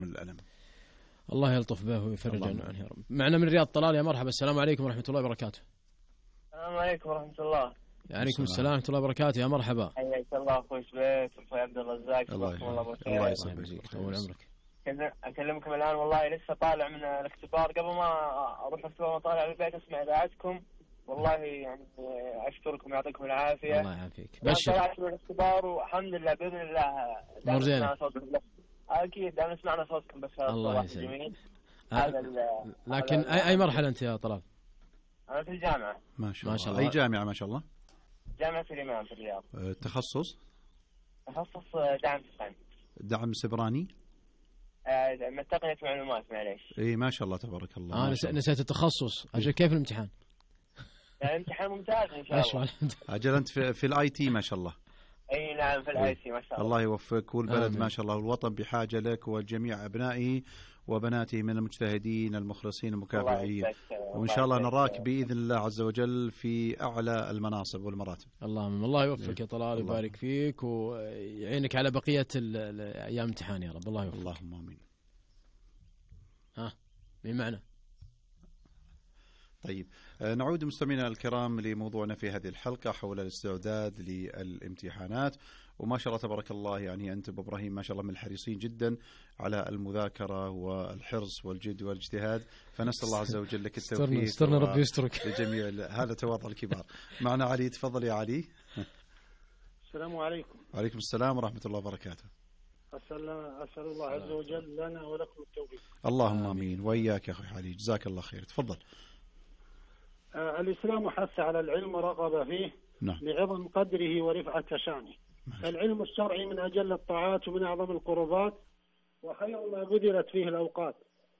من الألم. الله يلطف به ويفرج عنه يا رب. معنا من الرياض طلال، يا مرحبا. السلام عليكم ورحمة الله وبركاته. السلام عليكم ورحمة الله. وعليكم السلام ورحمة الله وبركاته، يا مرحبا. حياك الله أخوي شبيت أخوي عبد الرزاق. الله يسلمك. طول عمرك. أكلمكم الآن والله لسه طالع من الاختبار، قبل ما أروح الاختبار طالع البيت أسمع إذاعتكم، والله يعني أشكركم يعطيكم العافية. الله يعافيك. بشر. طلعت من الاختبار والحمد لله بإذن الله. مرزين. أكيد دائما سمعنا صوتكم، بس الله يسلمك. لكن أي مرحلة أنت يا طلال؟ أنا في الجامعة. ما شاء الله. أي جامعة؟ ما شاء الله. جامعة الإمام في الرياض. تخصص دعم سبراني. دعم سبراني. من تقنية معلومات. معليش. إيه ما شاء الله تبارك الله. نسيت التخصص. أجل كيف الامتحان؟ الامتحان ممتاز إن شاء الله. أجل أنت في الآي تي ما شاء الله. أي نعم في الآي تي ما شاء الله. الله يوفقك، والبلد ما شاء الله والوطن بحاجة لك وجميع أبنائه وبناته من المجتهدين المخلصين المكافئين، وإن شاء الله نراك بإذن الله عز وجل في أعلى المناصب والمراتب. اللهم الله يوفقك يا طلال ويبارك فيك ويعينك على بقية أيام امتحان يا رب. الله يوفقك. اللهم آمين. مين معنا؟ طيب نعود مستمعينا الكرام لموضوعنا في هذه الحلقة حول الاستعداد للامتحانات. وما شاء الله تبارك الله، يعني أنت أبو إبراهيم ما شاء الله من الحريصين جدا على المذاكرة والحرص والجد والاجتهاد، فنسأل الله عز وجل لك التوفيق. استرنا ربي يسترك لجميع هذا تواضع الكبار. معنا علي، تفضل يا علي. السلام عليكم. وعليكم السلام ورحمة الله وبركاته. أسأل الله عز وجل لنا ولكم التوفيق. اللهم آمين. وإياك يا أخي علي، جزاك الله خير. تفضل. الإسلام حث على العلم ورغب فيه. نعم. لعظم قدره ورفعة شانه. العلم الشرعي من أجل الطاعات ومن أعظم القربات، وخير ما بذلت فيه الأوقات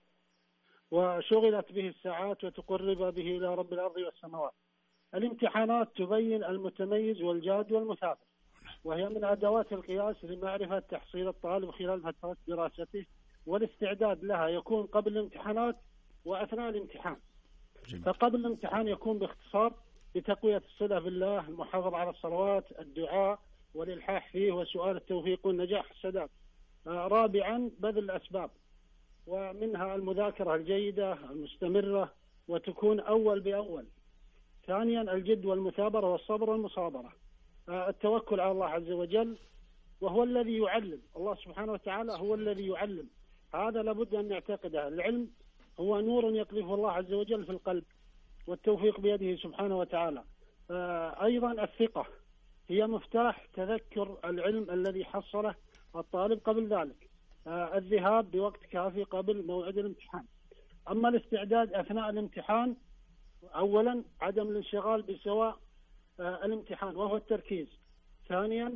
وشغلت به الساعات وتقرب به إلى رب الأرض والسماوات. الامتحانات تبين المتميز والجاد والمثابر، وهي من أدوات القياس لمعرفة تحصيل الطالب خلال فترة دراسته، والاستعداد لها يكون قبل الامتحانات وأثناء الامتحان. فقبل الامتحان يكون باختصار بتقوية الصلة بالله، المحافظة على الصلوات، الدعاء والإلحاح فيه، وسؤال التوفيق والنجاح السداد. رابعا بذل الأسباب، ومنها المذاكرة الجيدة المستمرة وتكون أول بأول. ثانيا الجد والمثابرة والصبر والمصابرة. التوكل على الله عز وجل، وهو الذي يعلم. الله سبحانه وتعالى هو الذي يعلم، هذا لابد أن نعتقده. العلم هو نور يقذفه الله عز وجل في القلب، والتوفيق بيده سبحانه وتعالى. أيضا الثقة هي مفتاح تذكر العلم الذي حصله الطالب قبل ذلك. الذهاب بوقت كافي قبل موعد الامتحان. أما الاستعداد أثناء الامتحان، أولا عدم الانشغال بسواء الامتحان وهو التركيز. ثانيا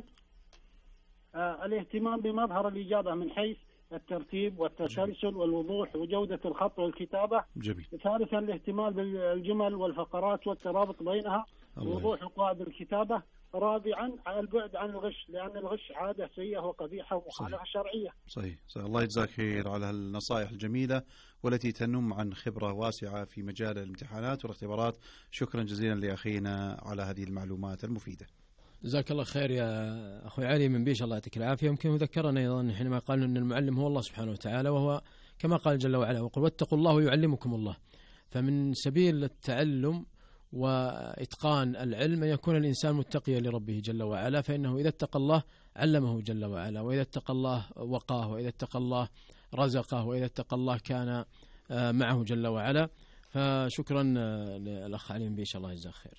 الاهتمام بمظهر الإجابة من حيث الترتيب والتسلسل والوضوح وجودة الخط والكتابة. جميل. ثالثا الاهتمام بالجمل والفقرات والترابط بينها، ووضوح قواعد الكتابة. رابعا البعد عن الغش، لأن الغش عادة سيئة وقبيحة ومخالفة شرعية. صحيح. الله يجزاك خير على النصائح الجميلة والتي تنم عن خبرة واسعة في مجال الامتحانات والاختبارات. شكرا جزيلا لأخينا على هذه المعلومات المفيدة. جزاك الله خير يا أخوي علي من بيش، الله يعطيك العافية. يمكن ذكرنا أيضا حينما قال أن المعلم هو الله سبحانه وتعالى، وهو كما قال جل وعلا وقل واتقوا الله ويعلمكم الله. فمن سبيل التعلم وإتقان العلم أن يكون الإنسان متقيا لربه جل وعلا، فإنه إذا اتقى الله علمه جل وعلا، وإذا اتقى الله وقاه، وإذا اتقى الله رزقه، وإذا اتقى الله كان معه جل وعلا. فشكرا للأخ علي من بيش، الله يجزاه خير.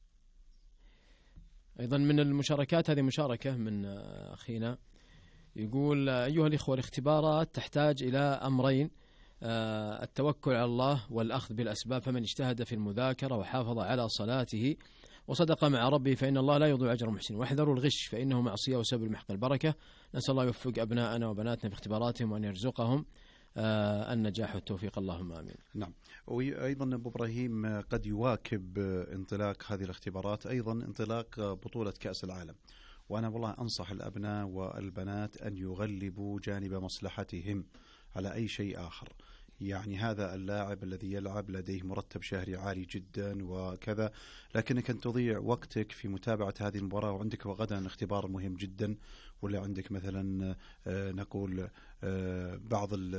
أيضا من المشاركات، هذه مشاركة من أخينا يقول أيها الإخوة، الاختبارات تحتاج إلى أمرين: التوكل على الله والأخذ بالأسباب، فمن اجتهد في المذاكرة وحافظ على صلاته وصدق مع ربه فإن الله لا يضيع أجر المحسنين، واحذروا الغش فإنه معصية وسبب محق البركة. نسأل الله يوفق أبناءنا وبناتنا في اختباراتهم وأن يرزقهم النجاح والتوفيق، اللهم آمين. نعم. وأيضا أبو إبراهيم قد يواكب انطلاق هذه الاختبارات أيضا انطلاق بطولة كأس العالم، وأنا والله أنصح الأبناء والبنات أن يغلبوا جانب مصلحتهم على أي شيء آخر. يعني هذا اللاعب الذي يلعب لديه مرتب شهري عالي جدا وكذا، لكنك أن تضيع وقتك في متابعة هذه المباراة وعندك غدا اختبار مهم جدا، ولا عندك مثلا نقول بعض